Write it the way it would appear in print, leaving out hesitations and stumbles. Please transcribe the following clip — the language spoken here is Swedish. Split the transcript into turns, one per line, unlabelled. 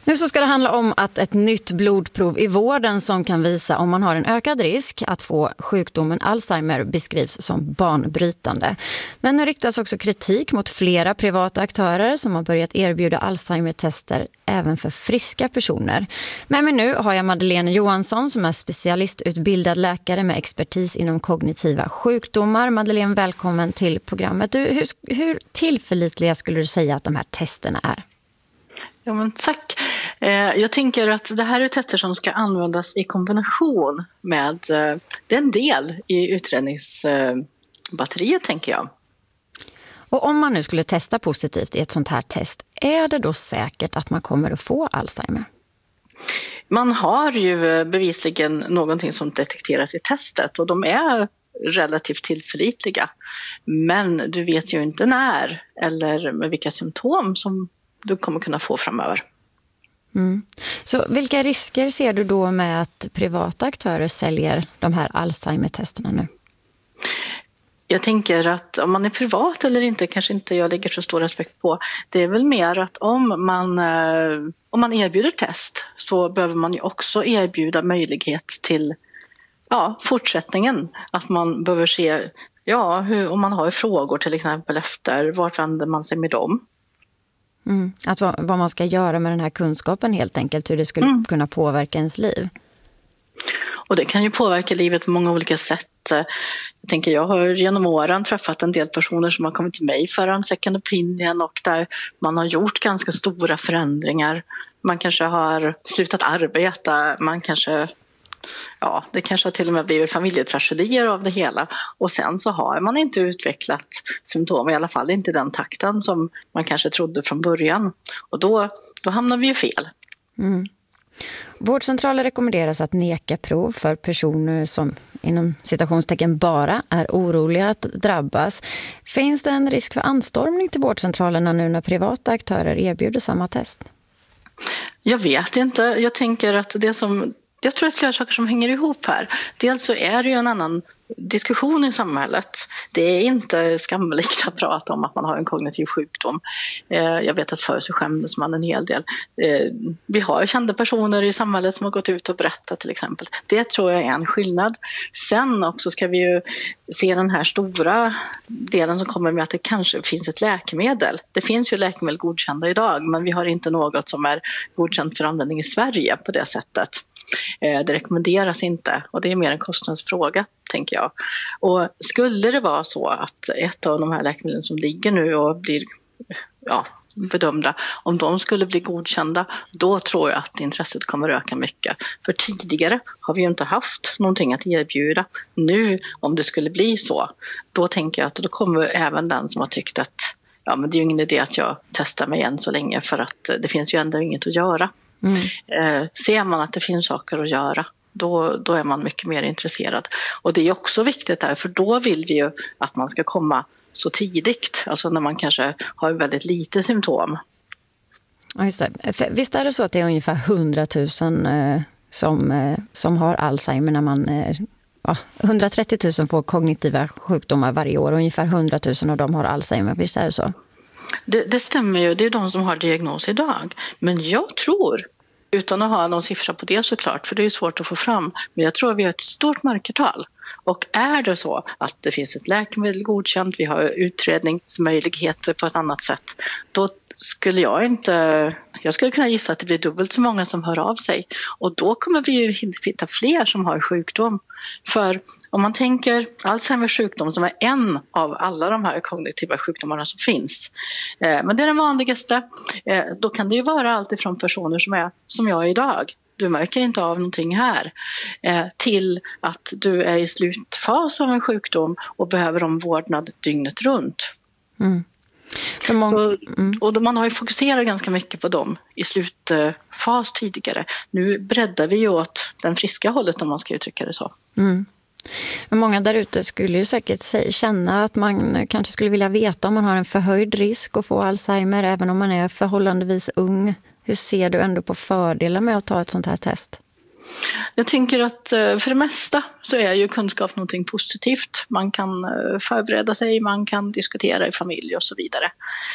Nu så ska det handla om att ett nytt blodprov i vården som kan visa om man har en ökad risk att få sjukdomen Alzheimer beskrivs som banbrytande. Men nu riktas också kritik mot flera privata aktörer som har börjat erbjuda Alzheimer-tester även för friska personer. Men nu har jag Madeleine Johansson som är specialistutbildad läkare med expertis inom kognitiva sjukdomar. Madeleine, välkommen till programmet. Hur tillförlitliga skulle du säga att de här testerna är?
Ja, men tack. Jag tänker att det här är tester som ska användas i kombination med, det är en del i utredningsbatteriet, tänker jag.
Och om man nu skulle testa positivt i ett sånt här test, är det då säkert att man kommer att få Alzheimer?
Man har ju bevisligen någonting som detekteras i testet och de är relativt tillförlitliga. Men du vet ju inte när eller med vilka symptom som du kommer kunna få framöver.
Så vilka risker ser du då med att privata aktörer säljer de här Alzheimer-testerna nu?
Jag tänker att om man är privat eller inte kanske inte jag lägger så stor respekt på. Det är väl mer att om man erbjuder test så behöver man ju också erbjuda möjlighet till fortsättningen. Att man behöver se om man har frågor till exempel efter, vart vänder man sig med dem?
Att vad man ska göra med den här kunskapen helt enkelt, hur det skulle kunna påverka ens liv.
Och det kan ju påverka livet på många olika sätt. Jag har genom åren träffat en del personer som har kommit till mig för en second opinion och där man har gjort ganska stora förändringar. Man kanske har slutat arbeta, det kanske har till och med blivit familjetragedier av det hela. Och sen så har man inte utvecklat symptom, i alla fall inte i den takten som man kanske trodde från början. Och då hamnar vi ju fel.
Vårdcentraler rekommenderas att neka prov för personer som inom citationstecken bara är oroliga att drabbas. Finns det en risk för anstormning till vårdcentralerna nu när privata aktörer erbjuder samma test?
Jag vet inte. Jag tänker att jag tror att flera saker som hänger ihop här. Dels så är det ju en annan diskussion i samhället. Det är inte skamligt att prata om att man har en kognitiv sjukdom. Jag vet att förr så skämdes man en hel del. Vi har kända personer i samhället som har gått ut och berättat till exempel. Det tror jag är en skillnad. Sen också ska vi ju se den här stora delen som kommer med att det kanske finns ett läkemedel. Det finns ju läkemedel godkända idag, men vi har inte något som är godkänt för användning i Sverige på det sättet. Det rekommenderas inte och det är mer en kostnadsfråga, tänker jag. Och skulle det vara så att ett av de här läkemedlen som ligger nu och blir bedömda, om de skulle bli godkända, då tror jag att intresset kommer öka mycket. För tidigare har vi ju inte haft någonting att erbjuda. Nu, om det skulle bli så, då tänker jag att då kommer även den som har tyckt att men det är ju ingen idé att jag testar mig än så länge för att det finns ju ändå inget att göra. Ser man att det finns saker att göra, då är man mycket mer intresserad. Och det är också viktigt där, för då vill vi ju att man ska komma så tidigt, alltså när man kanske har väldigt lite symptom.
Ja, just det. För visst är det så att det är ungefär 100 000 som har Alzheimer när man 130 000 får kognitiva sjukdomar varje år och ungefär 100 000 av dem har Alzheimer, visst är det så?
Det stämmer ju, det är de som har diagnos idag. Men jag tror, utan att ha någon siffra på det såklart, för det är svårt att få fram, men jag tror att vi har ett stort mörkertal. Och är det så att det finns ett läkemedel godkänt, vi har utredningsmöjligheter på ett annat sätt, då skulle jag skulle kunna gissa att det blir dubbelt så många som hör av sig. Och då kommer vi ju hitta fler som har sjukdom. För om man tänker Alzheimers sjukdom som är en av alla de här kognitiva sjukdomarna som finns. Men det är den vanligaste. Då kan det ju vara allt ifrån personer som jag är idag. Du märker inte av någonting här. Till att du är i slutfas av en sjukdom och behöver omvårdnad dygnet runt. Och man har ju fokuserat ganska mycket på dem i slutfas tidigare. Nu breddar vi ju åt den friska hållet, om man ska uttrycka det så.
Men många där ute skulle ju säkert känna att man kanske skulle vilja veta om man har en förhöjd risk att få Alzheimer även om man är förhållandevis ung. Hur ser du ändå på fördelar med att ta ett sånt här test?
Jag tänker att för det mesta så är ju kunskap någonting positivt. Man kan förbereda sig, man kan diskutera i familj och så vidare.